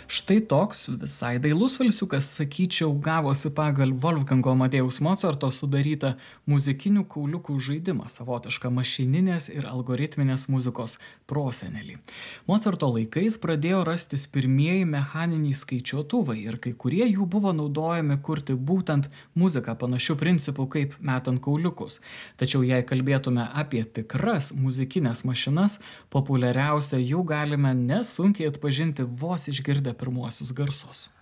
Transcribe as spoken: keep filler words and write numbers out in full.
Štai toks visai dailus valsiukas, sakyčiau, gavosi pagal Wolfgango Amadėjaus Mocarto sudarytą muzikinių kauliukų žaidimą, savotišką mašininės ir algoritminės muzikos prosenelį. Mocarto laikais pradėjo rastis pirmieji mechaniniai skaičiuotuvai ir kai kurie jų buvo naudojami kurti būtent muziką panašių principų kaip metant kauliukus. Tačiau jei kalbėtume apie tikras muzikinės mašinas, populiariausia jų galime nesunkiai atpažinti vos išgirdę pirmuosius garsus.